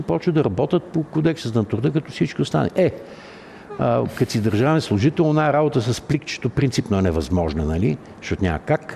почват да работят по кодекса на труда, като всички останали. Като си държавен служител, една работа с пликчето принципно е невъзможна, нали? Защото няма как.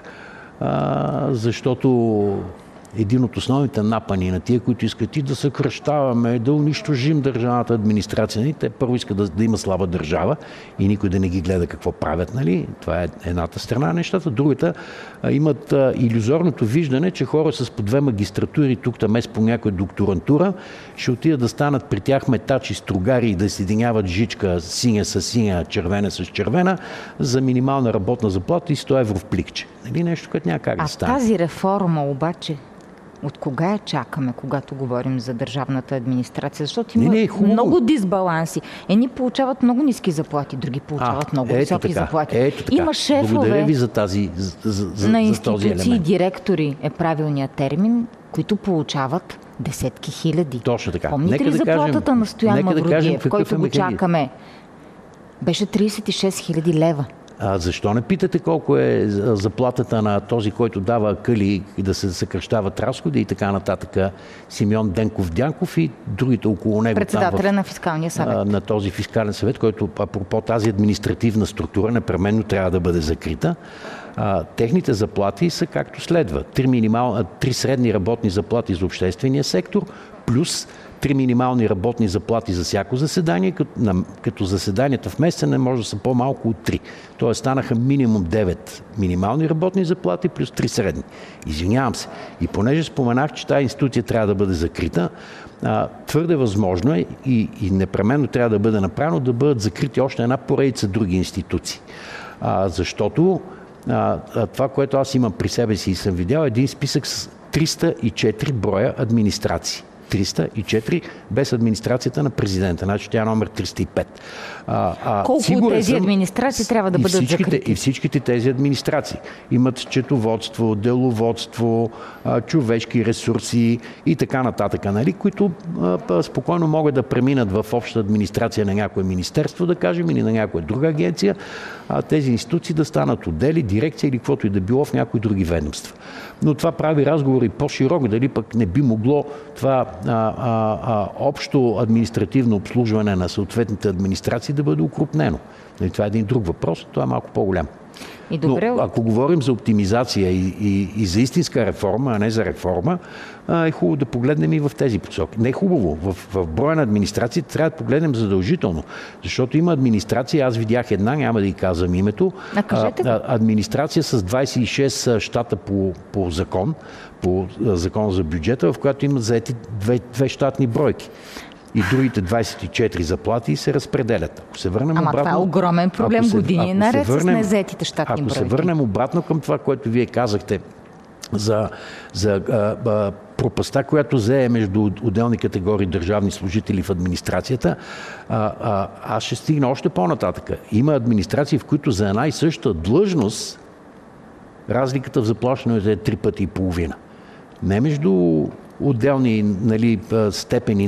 Защото един от основните напани на тия, които искат и да съкращаваме, да унищожим държавната администрация. Нали? Те първо искат да има слаба държава и никой да не ги гледа какво правят. Нали? Това е едната страна на нещата. Другата имат илюзорното виждане, че хора с по 2 магистратури, тук-там по някоя докторантура, ще отидат да станат при тях метачи, стругари и да съединяват жичка синя с синя, червена с червена за минимална работна заплата и 100 евро в пликче. Нали? Нещо, което няма как да стане. Тази реформа обаче от кога я чакаме, когато говорим за държавната администрация? Защото има много дисбаланси. Едни получават много ниски заплати, други получават много високи заплати. Има шефове. Благодаря ви за на институции, директори е правилният термин, които получават десетки хиляди. Точно така. Помните ли заплатата на Стоян Мавродиев, който го чакаме? Беше 36 хиляди лева. Защо не питате колко е заплатата на този, който дава акъли и да се съкращават разходи и така нататък? Симеон Дянков и другите около него. Председателя на фискалния съвет. На този фискален съвет, който апропо тази административна структура непременно трябва да бъде закрита. Техните заплати са както следва. 3 средни работни заплати за обществения сектор, плюс 3 минимални работни заплати за всяко заседание, като заседанията в месеца не може да са по-малко от 3. Тоест станаха минимум 9 минимални работни заплати, плюс 3 средни. Извинявам се. И понеже споменах, че тази институция трябва да бъде закрита, твърде възможно е и непременно трябва да бъде направено да бъдат закрити още една поредица други институции. Защото това, което аз имам при себе си и съм видял, е един списък с 304 броя администрации. 304 без администрацията на президента. Значи тя е номер 305. Колко от тези администрации трябва да бъдат закрити? И всичките тези администрации имат счетоводство, деловодство, човешки ресурси и така нататък, нали, които спокойно могат да преминат в обща администрация на някое министерство, да кажем, или на някоя друга агенция, тези институции да станат отдели, дирекция или каквото и да било в някои други ведомства. Но това прави разговори по-широко, дали пък не би могло това общо административно обслужване на съответните администрации да бъде укрупнено. Това е един друг въпрос, това е малко по-голям. Но ако говорим за оптимизация и за истинска реформа, а не за реформа, е хубаво да погледнем и в тези посоки. Не е хубаво. В броя на администрациите трябва да погледнем задължително. Защото има администрация, аз видях една, няма да й казвам името, администрация с 26 щата по закон за бюджета, в която имат заети 2 щатни бройки. И другите 24 заплати се разпределят. Ако се върнем обратно, това е огромен проблем години наред с незаетите щатни бройки. Ако се върнем обратно към това, което вие казахте за пропаста, която зае между отделни категории държавни служители в администрацията, аз ще стигна още по-нататък. Има администрации, в които за една и съща длъжност разликата в заплащането е 3 пъти и половина. Не между отделни степени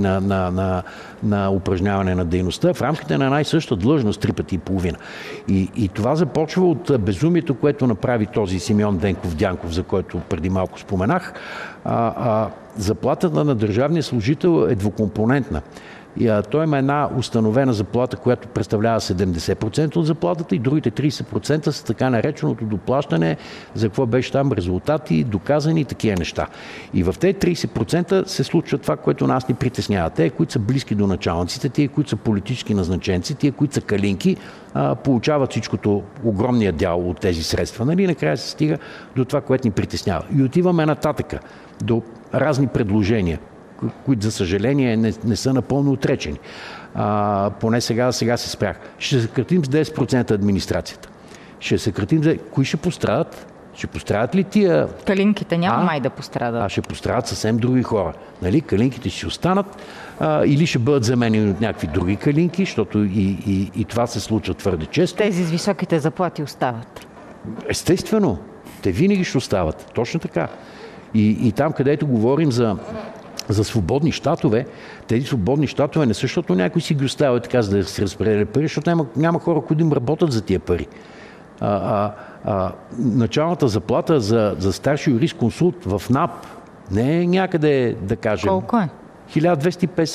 на упражняване на дейността, в рамките на една и съща длъжност 3 пъти и половина. И това започва от безумието, което направи този Симеон Дянков, за който преди малко споменах. Заплатата на държавния служител е двукомпонентна. Той има една установена заплата, която представлява 70% от заплатата и другите 30% са така нареченото доплащане, за какво беше там резултати, доказани и такива неща. И в тези 30% се случва това, което нас ни притеснява. Те, които са близки до началниците, тия, които са политически назначенци, тия, които са калинки, получават всичкото, огромния дял от тези средства. Нали? Накрая се стига до това, което ни притеснява. И отиваме нататък до разни предложения, които, за съжаление, не са напълно отречени. Поне сега се спрях. Ще съкратим с 10% администрацията. Ще съкратим. Кои ще пострадат? Ще пострадат ли тия? Калинките няма май да пострадат. Ще пострадат съвсем други хора. Нали? Калинките ще останат или ще бъдат заменени от някакви други калинки, защото и това се случва твърде често. Тези с високите заплати остават. Естествено. Те винаги ще остават. Точно така. И там, където говорим за свободни щатове, тези свободни щатове не защото някой си ги оставя така, за да се разпределя пари, защото няма хора, които им работят за тия пари. Началната заплата за старши юрист-консулт в НАП не е някъде, да кажем... Колко е? 1250